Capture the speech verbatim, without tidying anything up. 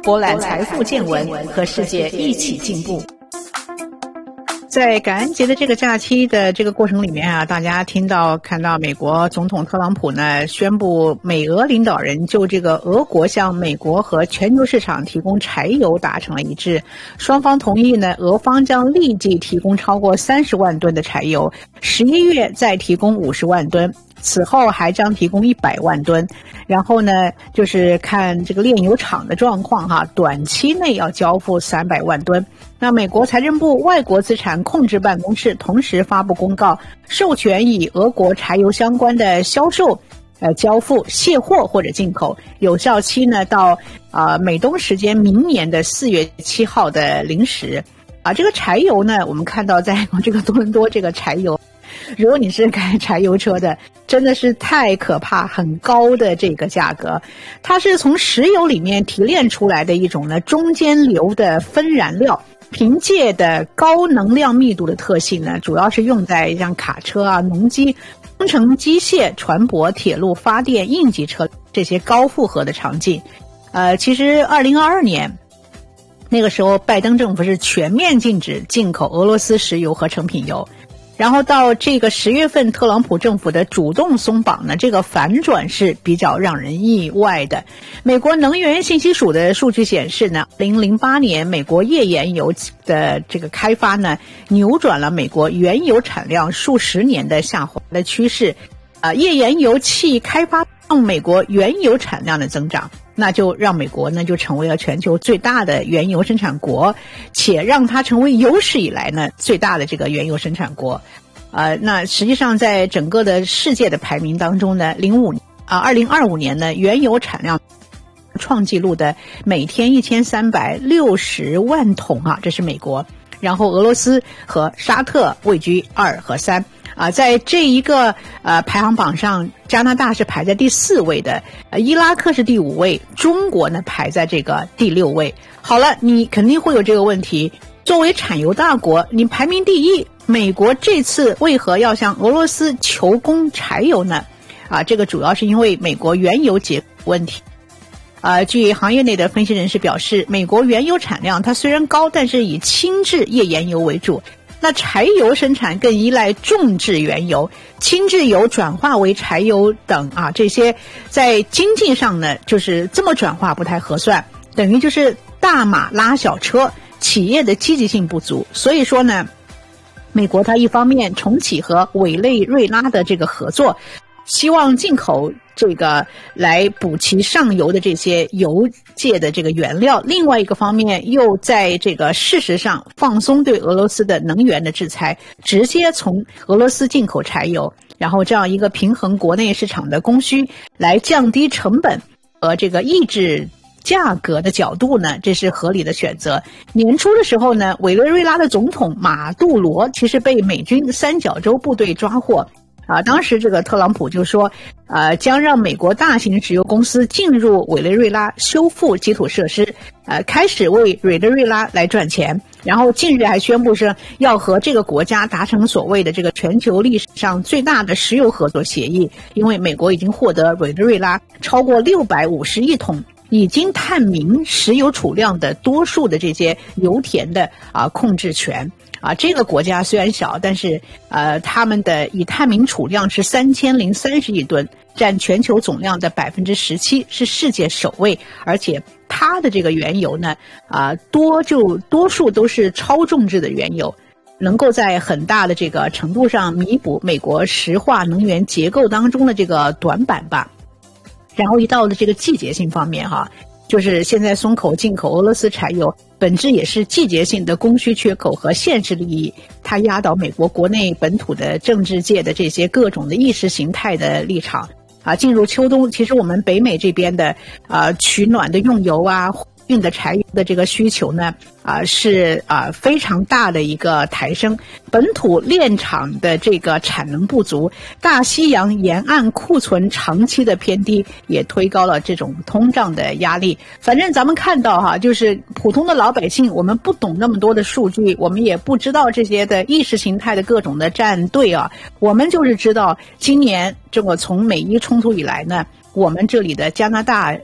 博览财富见闻，和世界一起进步。在感恩节的这个假期的这个过程里面啊，大家听到看到美国总统特朗普呢宣布，美俄领导人就这个俄国向美国和全球市场提供柴油达成了一致，双方同意呢，俄方将立即提供超过三十万吨的柴油，十一月再提供五十万吨。此后还将提供一百万吨，然后呢，就是看这个炼油厂的状况哈，短期内要交付三百万吨。那美国财政部外国资产控制办公室同时发布公告，授权以俄国柴油相关的销售、呃交付、卸货或者进口，有效期呢到啊、呃、美东时间明年的四月七号的零时。啊，这个柴油呢，我们看到在这个多伦多这个柴油。如果你是开柴油车的，真的是太可怕，很高的这个价格。它是从石油里面提炼出来的一种呢中间流的分燃料，凭借的高能量密度的特性呢，主要是用在像卡车啊、农机、工程机械、船舶、铁路、发电、应急车这些高负荷的场景。呃，其实二零二二年那个时候，拜登政府是全面禁止进口俄罗斯石油和成品油。然后到这个十月份，特朗普政府的主动松绑呢，这个反转是比较让人意外的。美国能源信息署的数据显示呢，二零零八年美国页岩油的这个开发呢，扭转了美国原油产量数十年的下滑的趋势。呃，页岩油气开发让美国原油产量的增长，那就让美国呢就成为了全球最大的原油生产国，且让它成为有史以来呢最大的这个原油生产国。呃，那实际上在整个的世界的排名当中呢，零五啊，二零二五年呢，原油产量创纪录的每天一千三百六十万桶啊，这是美国。然后俄罗斯和沙特位居二和三。啊，在这一个呃排行榜上，加拿大是排在第四位的，呃，伊拉克是第五位，中国呢排在这个第六位。好了，你肯定会有这个问题，作为产油大国，你排名第一，美国这次为何要向俄罗斯求供柴油呢？啊，这个主要是因为美国原油结构问题。呃，据行业内的分析人士表示，美国原油产量它虽然高，但是以轻质页岩油为主。那柴油生产更依赖重质原油，轻质油转化为柴油等啊，这些在经济上呢，就是这么转化不太合算，等于就是大马拉小车，企业的积极性不足。所以说呢，美国它一方面重启和委内瑞拉的这个合作，希望进口这个来补齐上游的这些油界的这个原料，另外一个方面又在这个事实上放松对俄罗斯的能源的制裁，直接从俄罗斯进口柴油，然后这样一个平衡国内市场的供需，来降低成本和这个抑制价格的角度呢，这是合理的选择。年初的时候呢，委内瑞拉的总统马杜罗其实被美军三角洲部队抓获。啊，当时这个特朗普就说，呃，将让美国大型石油公司进入委内瑞拉修复基础设施，呃，开始为委内瑞拉来赚钱。然后近日还宣布是要和这个国家达成所谓的这个全球历史上最大的石油合作协议，因为美国已经获得委内瑞拉超过六百五十亿桶已经探明石油储量的多数的这些油田的啊控制权。啊，这个国家虽然小，但是呃，他们的已探明储量是三千零三十亿吨，占全球总量的百分之十七，是世界首位。而且它的这个原油呢，啊，多就多数都是超重质的原油，能够在很大的这个程度上弥补美国石化能源结构当中的这个短板吧。然后一到了这个季节性方面哈。就是现在松口进口俄罗斯柴油，本质也是季节性的供需缺口和现实利益，它压倒美国国内本土的政治界的这些各种的意识形态的立场啊。进入秋冬，其实我们北美这边的啊取暖的用油啊，运的柴油的这个需求呢，啊是啊非常大的一个抬升。本土炼厂的这个产能不足，大西洋沿岸库存长期的偏低，也推高了这种通胀的压力。反正咱们看到哈，就是普通的老百姓，我们不懂那么多的数据，我们也不知道这些的意识形态的各种的站队啊，我们就是知道今年这个从美伊冲突以来呢，我们这里的加拿大